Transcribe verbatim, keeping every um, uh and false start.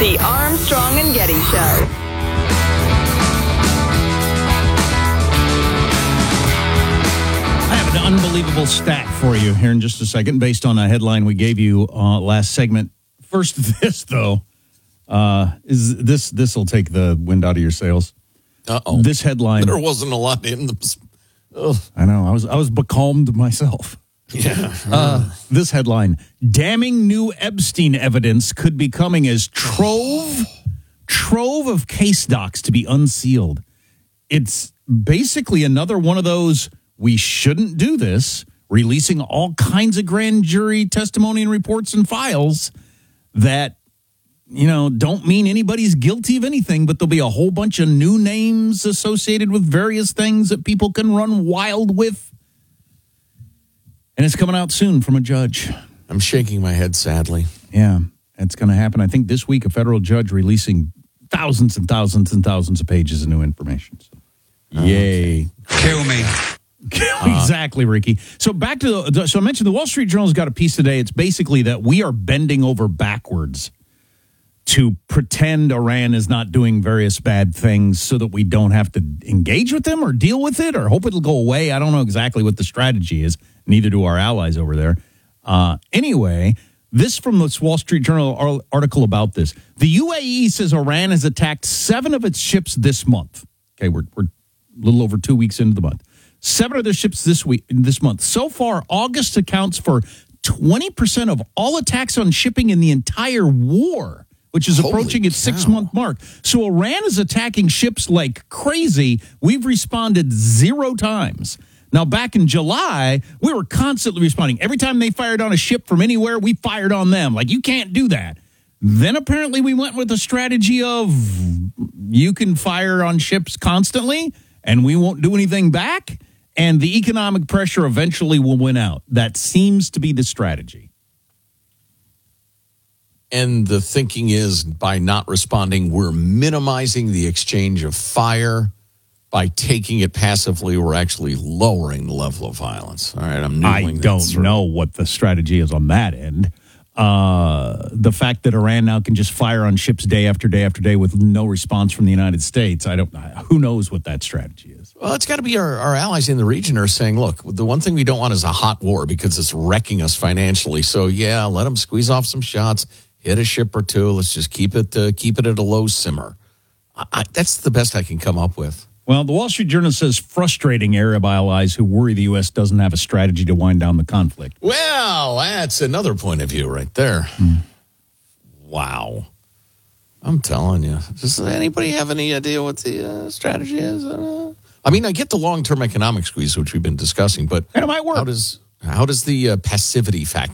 The Armstrong and Getty Show. I have an unbelievable stat for you here in just a second based on a headline we gave you uh, last segment. First, this, though, uh, is this this will take the wind out of your sails. Uh-oh. This headline. There wasn't a lot in the... Ugh. I know. I was I was becalmed myself. Yeah. Uh, this headline, damning new Epstein evidence could be coming as trove, trove of case docs to be unsealed. It's basically another one of those, we shouldn't do this, releasing all kinds of grand jury testimony and reports and files that, you know, don't mean anybody's guilty of anything, but there'll be a whole bunch of new names associated with various things that people can run wild with. And it's coming out soon from a judge. I'm shaking my head sadly. Yeah, it's going to happen. I think this week a federal judge releasing thousands and thousands and thousands of pages of new information. So, oh, yay. Okay. Kill me. Exactly, Ricky. So back to the, so I mentioned the Wall Street Journal's got a piece today. It's basically that we are bending over backwards to pretend Iran is not doing various bad things so that we don't have to engage with them or deal with it or hope it'll go away. I don't know exactly what the strategy is. Neither do our allies over there. Uh, anyway, this from this Wall Street Journal article about this. The U A E says Iran has attacked seven of its ships this month. Okay, we're, we're a little over two weeks into the month. Seven of their ships this week, this month. So far, August accounts for twenty percent of all attacks on shipping in the entire war, which is Holy approaching its cow. six-month mark. So Iran is attacking ships like crazy. We've responded zero times. Now, back in July, we were constantly responding. Every time they fired on a ship from anywhere, we fired on them. Like, you can't do that. Then apparently we went with a strategy of you can fire on ships constantly, and we won't do anything back, and the economic pressure eventually will win out. That seems to be the strategy. And the thinking is by not responding, we're minimizing the exchange of fire. By taking it passively, we're actually lowering the level of violence. All right, I'm I noodling don't that through. know what the strategy is on that end. Uh, the fact that Iran now can just fire on ships day after day after day with no response from the United States, I don't. Who knows what that strategy is? Well, it's got to be our, our allies in the region are saying, look, the one thing we don't want is a hot war because it's wrecking us financially. So, yeah, let them squeeze off some shots, hit a ship or two. Let's just keep it uh, keep it at a low simmer. I, I, that's the best I can come up with. Well, the Wall Street Journal says frustrating Arab allies who worry the U S doesn't have a strategy to wind down the conflict. Well, that's another point of view right there. Mm. Wow. I'm telling you. Does anybody have any idea what the uh, strategy is? Uh, I mean, I get the long-term economic squeeze, which we've been discussing, but And it might work. how does, how does the uh, passivity factor